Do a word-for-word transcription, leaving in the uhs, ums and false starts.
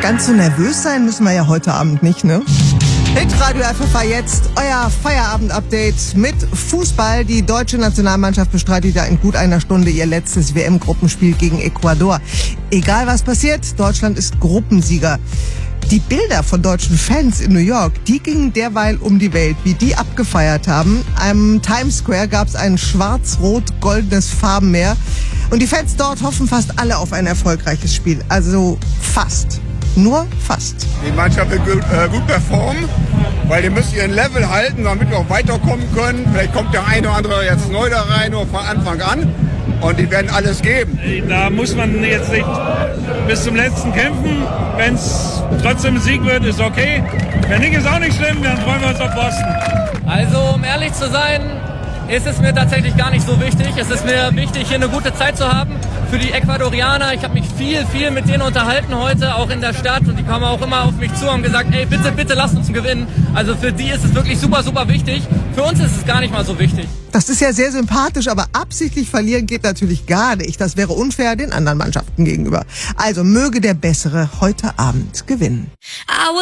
Ganz so nervös sein müssen wir ja heute Abend nicht, ne? Hitradio F F A jetzt, euer Feierabend-Update mit Fußball. Die deutsche Nationalmannschaft bestreitet ja in gut einer Stunde ihr letztes W M-Gruppenspiel gegen Ecuador. Egal was passiert, Deutschland ist Gruppensieger. Die Bilder von deutschen Fans in New York, die gingen derweil um die Welt, wie die abgefeiert haben. Am Times Square gab es ein schwarz-rot-goldenes Farbenmeer. Und die Fans dort hoffen fast alle auf ein erfolgreiches Spiel. Also fast. Nur fast. Die Mannschaft wird gut, äh, gut performen, weil die müssen ihren Level halten, damit wir auch weiterkommen können. Vielleicht kommt der eine oder andere jetzt neu da rein, nur von Anfang an. Und die werden alles geben. Da muss man jetzt nicht bis zum letzten kämpfen. Wenn es trotzdem ein Sieg wird, ist okay. Wenn nicht, ist auch nicht schlimm, dann freuen wir uns auf Boston. Also, um ehrlich zu sein, ist es mir tatsächlich gar nicht so wichtig. Es ist mir wichtig, hier eine gute Zeit zu haben für die Ecuadorianer. Ich habe mich viel, viel mit denen unterhalten heute, auch in der Stadt. Und die kommen auch immer auf mich zu und haben gesagt, ey, bitte, bitte lasst uns gewinnen. Also für die ist es wirklich super, super wichtig. Für uns ist es gar nicht mal so wichtig. Das ist ja sehr sympathisch, aber absichtlich verlieren geht natürlich gar nicht. Das wäre unfair den anderen Mannschaften gegenüber. Also möge der Bessere heute Abend gewinnen.